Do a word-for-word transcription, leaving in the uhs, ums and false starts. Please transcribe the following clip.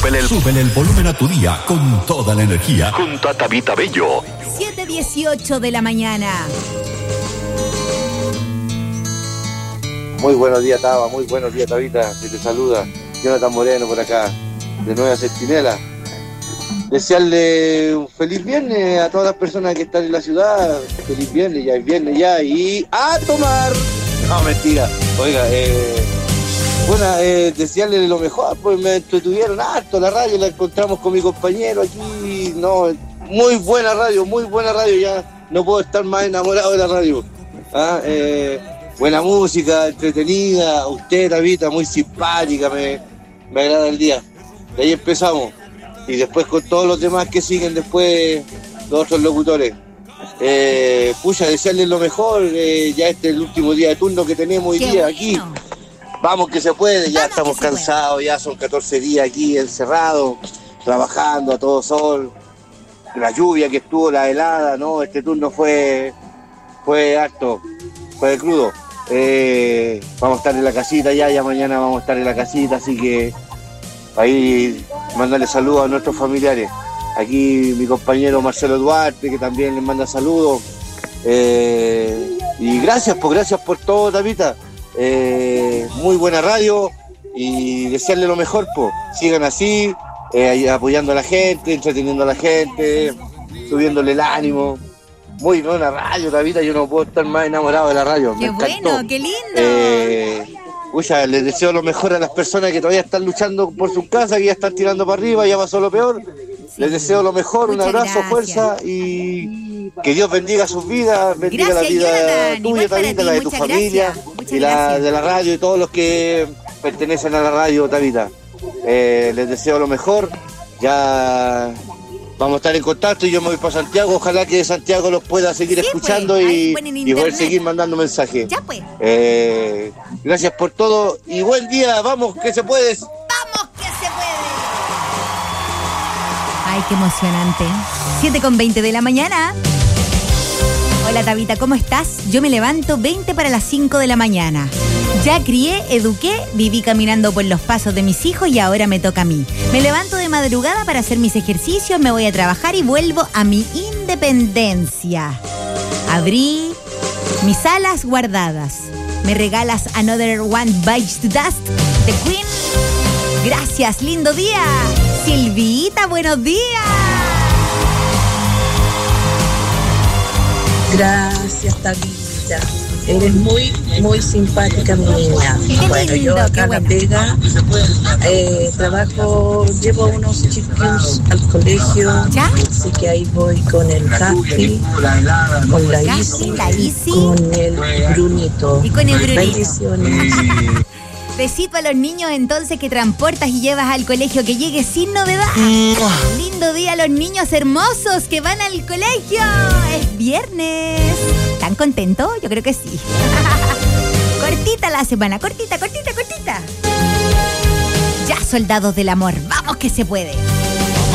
Súbele el, súbele el volumen a tu día con toda la energía. Junto a Tabita Bello. siete dieciocho de la mañana. Muy buenos días, Taba. Muy buenos días, Tabita. Se te saluda. Jonathan Moreno por acá, de Nueva Centinela. Desearle un feliz viernes a todas las personas que están en la ciudad. Feliz viernes, ya es viernes ya. Y ¡a tomar! No, mentira. Oiga, eh... bueno, eh, desearle lo mejor, pues me entretuvieron harto la radio, la encontramos con mi compañero aquí, no, muy buena radio, muy buena radio, ya no puedo estar más enamorado de la radio. ¿Ah? Eh, buena música, entretenida, usted, Tabita, muy simpática, me, me agrada el día. De ahí empezamos, y después con todos los demás que siguen después, los otros locutores. Eh, pucha, desearles lo mejor, eh, ya este es el último día de turno que tenemos hoy Qué día bueno. aquí. Vamos que se puede, ya Vamos estamos que se cansados, puede. Ya son catorce días aquí encerrados, trabajando a todo sol, la lluvia que estuvo, la helada, ¿no? Este turno fue, fue harto, fue crudo. Eh, vamos a estar en la casita ya, ya mañana vamos a estar en la casita, así que ahí mandarle saludos a nuestros familiares. Aquí mi compañero Marcelo Duarte, que también les manda saludos. Eh, y gracias, pues gracias por todo, Tabita. Eh, muy buena radio y desearle lo mejor, pues. Sigan así, eh, apoyando a la gente, entreteniendo a la gente, subiéndole el ánimo. Muy buena radio, Tabita, yo no puedo estar más enamorado de la radio. Qué me encantó. bueno, qué lindo. Eh, Pucha, les deseo lo mejor a las personas que todavía están luchando por su casa, que ya están tirando para arriba, ya pasó lo peor. Sí. Les deseo lo mejor, Muchas un abrazo, gracias. fuerza y que Dios bendiga sus vidas, bendiga Gracias, la vida Jonathan. tuya, Igual para Tabita, ti, la de tu muchas familia gracias. Muchas y la gracias. de la radio y todos los que pertenecen a la radio, Tabita. Eh, les deseo lo mejor. Ya vamos a estar en contacto y yo me voy para Santiago. Ojalá que Santiago los pueda seguir Sí, escuchando pues, ahí y, ponen y poder internet. seguir mandando mensajes. Ya pues. Eh, gracias por todo y buen día. Vamos, que se puede. ¡Vamos que se puede! Ay, qué emocionante. siete con veinte de la mañana. Hola, Tabita, ¿cómo estás? Yo me levanto veinte para las cinco de la mañana. Ya crié, eduqué, viví caminando por los pasos de mis hijos y ahora me toca a mí. Me levanto de madrugada para hacer mis ejercicios, me voy a trabajar y vuelvo a mi independencia. Abrí mis alas guardadas. Me regalas Another One Bites to Dust de Queen. Gracias, lindo día. Silvita, buenos días. Gracias, Tabita. Eres muy, muy simpática, mi niña. Qué Bueno, lindo, yo acá qué en La bueno. Pega eh, trabajo, llevo unos chicos al colegio, ¿Ya? así que ahí voy con el Casti, con la Casti, Isi, la Isi. con el Brunito. Y con el Brunito. Bendiciones. Besito a los niños entonces que transportas y llevas al colegio, que llegue sin novedad. Lindo día a los niños hermosos que van al colegio. Es viernes. ¿Están contentos? Yo creo que sí. Cortita la semana, cortita, cortita, cortita. Ya, soldados del amor, vamos que se puede.